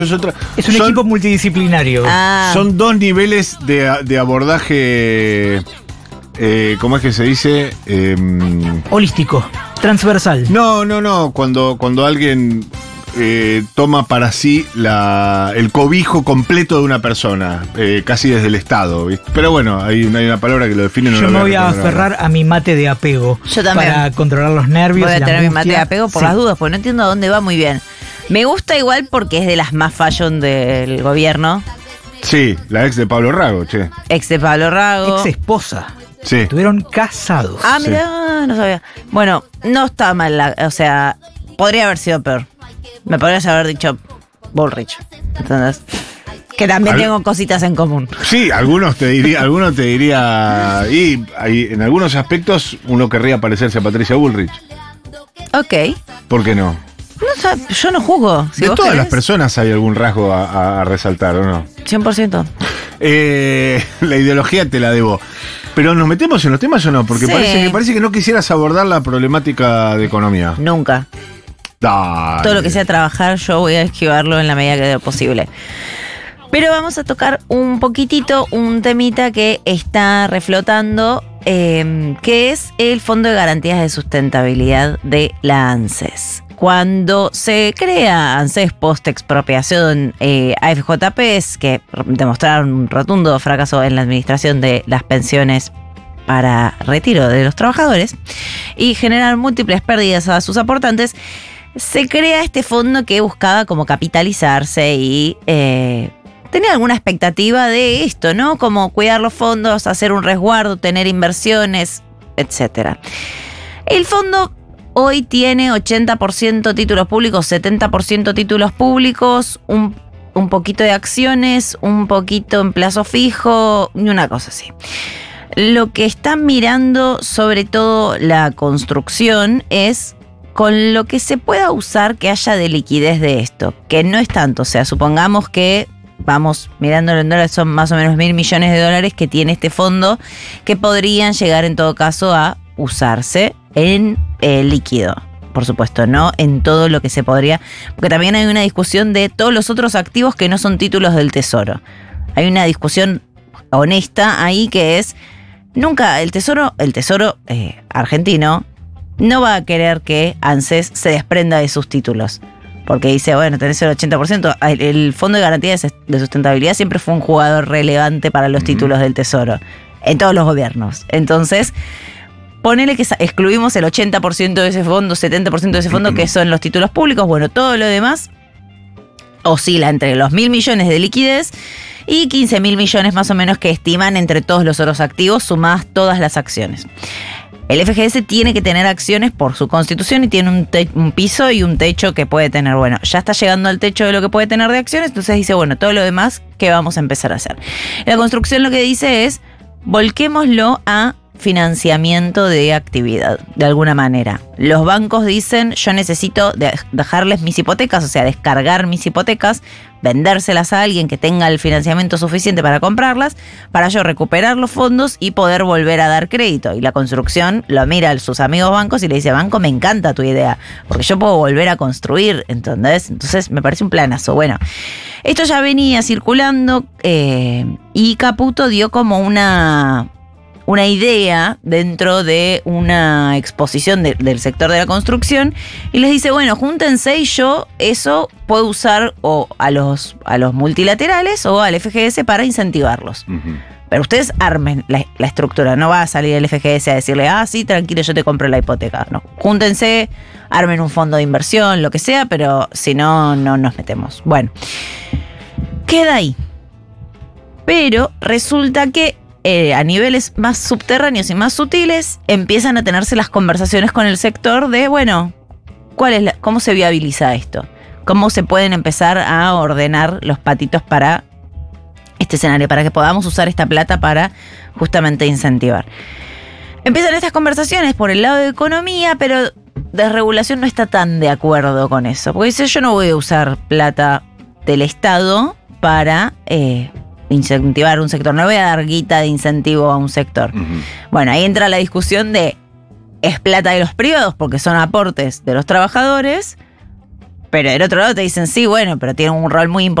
Es un equipo multidisciplinario. Son dos niveles de abordaje, ¿cómo es que se dice? Holístico, transversal. No. Cuando alguien toma para sí el cobijo completo de una persona, casi desde el Estado, ¿viste? Pero bueno, hay una palabra que lo define. Yo me voy a aferrar a mi mate de apego. Yo también. Para controlar los nervios. Voy a tener mi mate de angustia. apego por las dudas, porque no entiendo a dónde va muy bien. Me gusta igual porque es de las más fashion del gobierno. Sí, la ex de Pablo Rago, che. Ex de Pablo Rago. Ex esposa. Sí. Estuvieron casados. Ah, mira, no sabía. Bueno, no está mal, o sea, podría haber sido peor. Me podrías haber dicho Bullrich. ¿Entendés? Que también tengo cositas en común. Sí, algunos te diría, y en algunos aspectos uno querría parecerse a Patricia Bullrich. Ok. ¿Por qué no? Yo no juzgo. Si de vos todas querés, las personas hay algún rasgo a resaltar, ¿o no? 100%. La ideología te la debo. Pero ¿nos metemos en los temas o no? Porque Sí. parece que no quisieras abordar la problemática de economía. Nunca. Dale. Todo lo que sea trabajar, yo voy a esquivarlo en la medida que sea posible. Pero vamos a tocar un poquitito un temita que está reflotando, que es el Fondo de Garantías de Sustentabilidad de la ANSES. Cuando se crea ANSES post-expropiación, AFJPs, que demostraron un rotundo fracaso en la administración de las pensiones para retiro de los trabajadores y generar múltiples pérdidas a sus aportantes, se crea este fondo que buscaba como capitalizarse y tenía alguna expectativa de esto, ¿no? Como cuidar los fondos, hacer un resguardo, tener inversiones, etc. El fondo hoy tiene 80% títulos públicos, 70% títulos públicos, un poquito de acciones, un poquito en plazo fijo y una cosa así. Lo que están mirando, sobre todo la construcción, es con lo que se pueda usar que haya de liquidez de esto, que no es tanto, o sea, supongamos que vamos mirándolo en dólares, son más o menos 1.000 millones de dólares que tiene este fondo, que podrían llegar en todo caso a usarse en líquido. Por supuesto, no en todo lo que se podría, porque también hay una discusión de todos los otros activos que no son títulos del Tesoro. Hay una discusión honesta ahí que es, nunca el Tesoro argentino no va a querer que ANSES se desprenda de sus títulos. Porque dice, bueno, tenés el 80%. El Fondo de Garantías de Sustentabilidad siempre fue un jugador relevante para los títulos del Tesoro. En todos los gobiernos. Entonces, ponele que excluimos el 80% de ese fondo, 70% de ese fondo, que son los títulos públicos. Bueno, todo lo demás oscila entre los 1.000 millones de liquidez y 15.000 millones más o menos que estiman entre todos los otros activos, sumadas todas las acciones. El FGS tiene que tener acciones por su constitución y tiene un piso y un techo que puede tener. Bueno, ya está llegando al techo de lo que puede tener de acciones, entonces dice, bueno, todo lo demás, ¿qué vamos a empezar a hacer? La construcción lo que dice es, volquémoslo a financiamiento de actividad, de alguna manera. Los bancos dicen, yo necesito dejarles mis hipotecas, o sea, descargar mis hipotecas, vendérselas a alguien que tenga el financiamiento suficiente para comprarlas, para yo recuperar los fondos y poder volver a dar crédito. Y la construcción lo mira a sus amigos bancos y le dice, banco, me encanta tu idea, porque yo puedo volver a construir, ¿entendés? Entonces me parece un planazo. Bueno, esto ya venía circulando y Caputo dio como una idea dentro de una exposición del sector de la construcción y les dice, bueno, júntense y yo eso puedo usar o a los multilaterales o al FGS para incentivarlos. Uh-huh. Pero ustedes armen la estructura, no va a salir el FGS a decirle, sí, tranquilo, yo te compro la hipoteca. No, júntense, armen un fondo de inversión, lo que sea, pero si no, no nos metemos. Bueno, queda ahí. Pero resulta que a niveles más subterráneos y más sutiles, empiezan a tenerse las conversaciones con el sector de, bueno, ¿cómo se viabiliza esto? ¿Cómo se pueden empezar a ordenar los patitos para este escenario, para que podamos usar esta plata para justamente incentivar? Empiezan estas conversaciones por el lado de economía, pero desregulación no está tan de acuerdo con eso, porque dice, yo no voy a usar plata del Estado para incentivar un sector, no voy a dar guita de incentivo a un sector. Uh-huh. Bueno, ahí entra la discusión de, ¿es plata de los privados porque son aportes de los trabajadores? Pero del otro lado te dicen, sí, bueno, pero tiene un rol muy importante